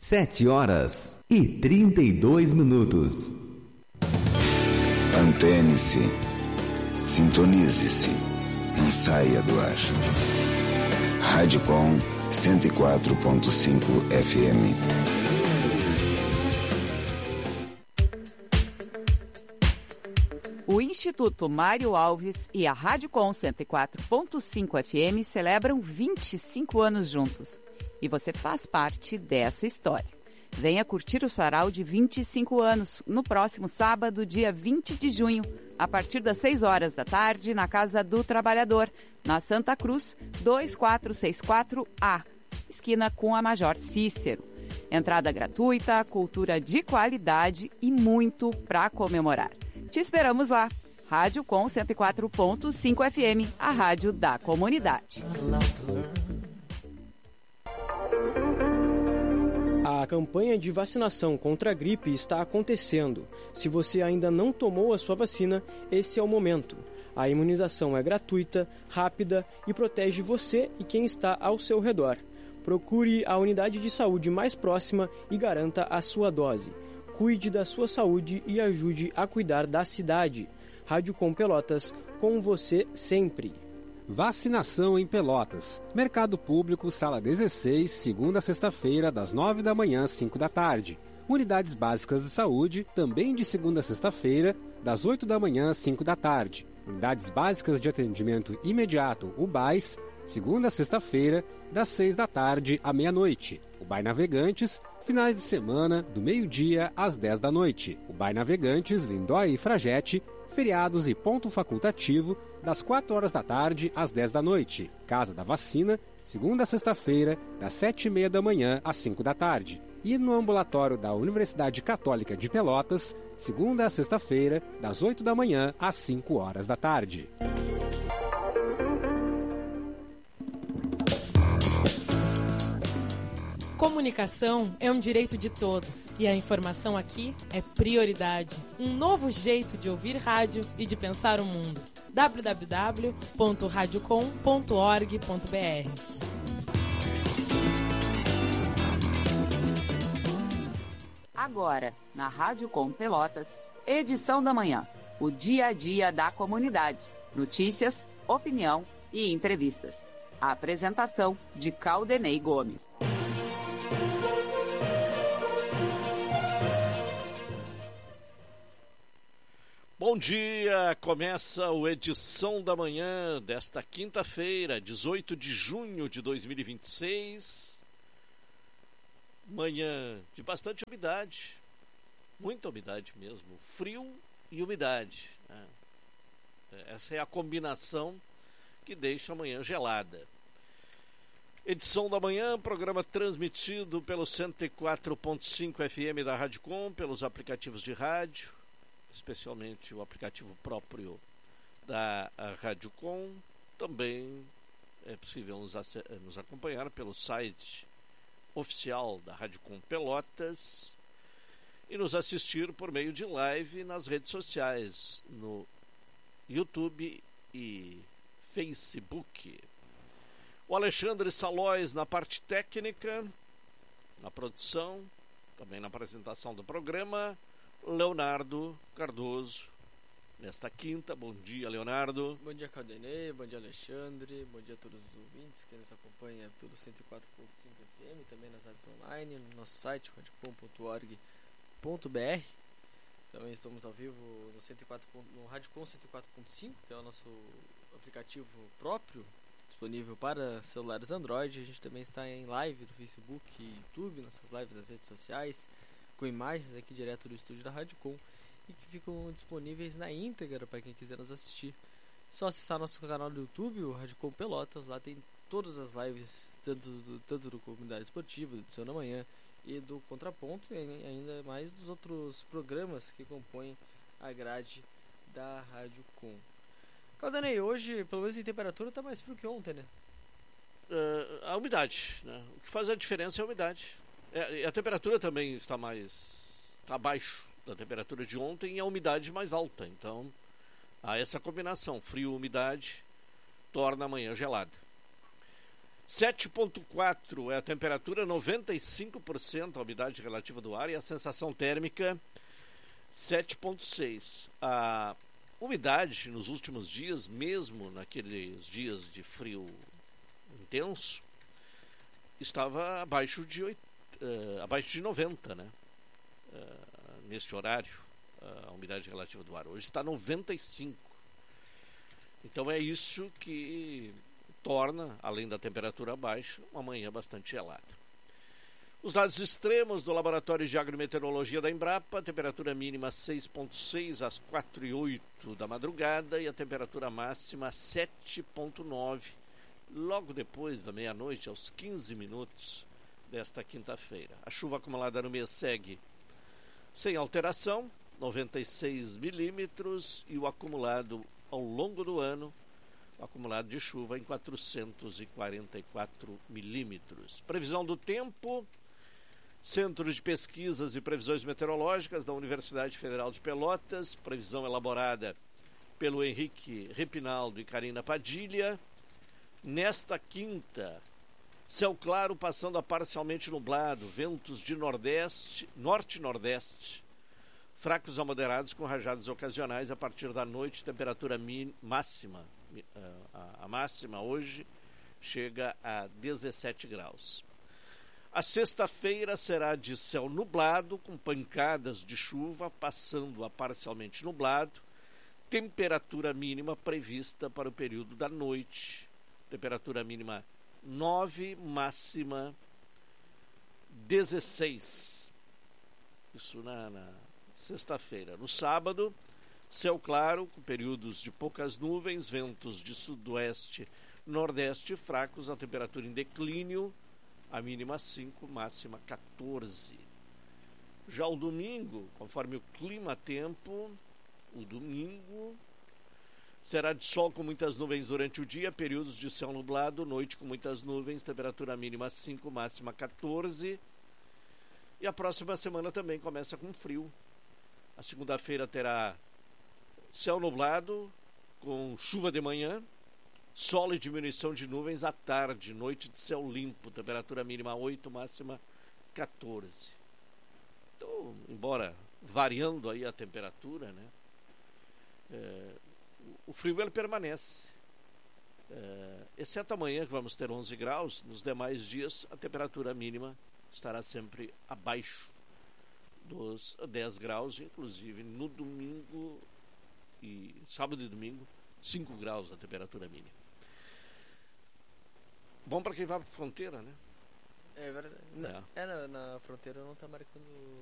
7h32. Antene-se. Sintonize-se. Não saia do ar. Rádio Com 104.5 FM. O Instituto Mário Alves e a Rádio Com 104.5 FM celebram 25 anos juntos. E você faz parte dessa história. Venha curtir o sarau de 25 anos no próximo sábado, dia 20 de junho, a partir das 6 horas da tarde, na Casa do Trabalhador, na Santa Cruz, 2464A, esquina com a Major Cícero. Entrada gratuita, cultura de qualidade e muito para comemorar. Te esperamos lá. Rádio Com 104.5 FM, a rádio da comunidade. A campanha de vacinação contra a gripe está acontecendo. Se você ainda não tomou a sua vacina, esse é o momento. A imunização é gratuita, rápida e protege você e quem está ao seu redor. Procure a unidade de saúde mais próxima e garanta a sua dose. Cuide da sua saúde e ajude a cuidar da cidade. Rádio Com Pelotas, com você sempre. Vacinação em Pelotas. Mercado Público, Sala 16, segunda a sexta-feira, das 9 da manhã às 5 da tarde. Unidades Básicas de Saúde, também de segunda a sexta-feira, das 8 da manhã às 5 da tarde. Unidades Básicas de Atendimento Imediato, UBAIS, segunda a sexta-feira, das 6 da tarde à meia-noite. UBAI Navegantes, finais de semana, do meio-dia às 10 da noite. UBAI Navegantes, Lindóia e Fragete, feriados e ponto facultativo, das 4 horas da tarde às 10 da noite. Casa da Vacina, segunda a sexta-feira, das 7h30 da manhã às 5 da tarde. E no ambulatório da Universidade Católica de Pelotas, segunda a sexta-feira, das 8 da manhã às 5 horas da tarde. Comunicação é um direito de todos e a informação aqui é prioridade. Um novo jeito de ouvir rádio e de pensar o mundo. www.radiocom.org.br. Agora, na Rádio Com Pelotas, edição da manhã, o dia a dia da comunidade. Notícias, opinião e entrevistas. A apresentação de Caldenei Gomes. Bom dia, começa o Edição da Manhã desta quinta-feira, 18 de junho de 2026. Manhã de bastante umidade, muita umidade mesmo, frio e umidade, né? Essa é a combinação que deixa a manhã gelada. Edição da Manhã, programa transmitido pelo 104.5 FM da Rádio Com, pelos aplicativos de rádio, especialmente o aplicativo próprio da Rádio Com. Também é possível nos acompanhar pelo site oficial da Rádio Com Pelotas e nos assistir por meio de live nas redes sociais, no YouTube e Facebook. O Alexandre Salóis na parte técnica, na produção, também na apresentação do programa, Leonardo Cardoso, nesta quinta. Bom dia, Leonardo. Bom dia, Caldenei. Bom dia, Alexandre. Bom dia a todos os ouvintes que nos acompanham pelo 104.5 FM, também nas rádios online, no nosso site, radiocom.org.br. Também estamos ao vivo no Rádio Com 104.5, que é o nosso aplicativo próprio, disponível para celulares Android. A gente também está em live no Facebook e YouTube, nossas lives nas redes sociais, com imagens aqui direto do estúdio da Rádio Com e que ficam disponíveis na íntegra para quem quiser nos assistir. Só acessar nosso canal do YouTube, o Rádio Com Pelotas. Lá tem todas as lives, tanto do Comunidade Esportiva, do Edição da Manhã e do Contraponto, e ainda mais dos outros programas que compõem a grade da Rádio Com. Caldanei, hoje, pelo menos em temperatura, está mais frio que ontem, né? A umidade, né? O que faz a diferença é a umidade. A temperatura também está abaixo da temperatura de ontem e a umidade mais alta. Então, há essa combinação, frio e umidade, torna a manhã gelada. 7,4 é a temperatura, 95% a umidade relativa do ar e a sensação térmica 7,6. A umidade nos últimos dias, mesmo naqueles dias de frio intenso, estava abaixo de 90, né? Neste horário, a umidade relativa do ar. Hoje está 95. Então é isso que torna, além da temperatura baixa, uma manhã bastante gelada. Os dados extremos do Laboratório de Agrometeorologia da Embrapa: temperatura mínima 6,6 às 4h08 da madrugada e a temperatura máxima 7,9 logo depois da meia-noite, aos 15 minutos desta quinta-feira. A chuva acumulada no mês segue sem alteração, 96 milímetros, e o acumulado ao longo do ano, o acumulado de chuva em 444 milímetros. Previsão do tempo: Centro de Pesquisas e Previsões Meteorológicas da Universidade Federal de Pelotas, previsão elaborada pelo Henrique Repinaldo e Karina Padilha. Nesta quinta, céu claro passando a parcialmente nublado, ventos de norte-nordeste, fracos a moderados com rajadas ocasionais a partir da noite, temperatura máxima. A máxima hoje chega a 17 graus. A sexta-feira será de céu nublado, com pancadas de chuva, passando a parcialmente nublado. Temperatura mínima prevista para o período da noite. Temperatura mínima 9, máxima 16. Isso na sexta-feira. No sábado, céu claro, com períodos de poucas nuvens, ventos de sudoeste, nordeste fracos, a temperatura em declínio, a mínima 5, máxima 14. Já o domingo, conforme o clima-tempo, o domingo será de sol com muitas nuvens durante o dia, períodos de céu nublado, noite com muitas nuvens, temperatura mínima 5, máxima 14. E a próxima semana também começa com frio. A segunda-feira terá céu nublado, com chuva de manhã, sol e diminuição de nuvens à tarde, noite de céu limpo, temperatura mínima 8, máxima 14. Então, embora variando aí a temperatura, né? O frio ele permanece, exceto amanhã, que vamos ter 11 graus. Nos demais dias a temperatura mínima estará sempre abaixo dos 10 graus, inclusive no domingo e sábado e domingo 5 graus a temperatura mínima. Bom para quem vai para a fronteira, né? É verdade. Na fronteira não está marcando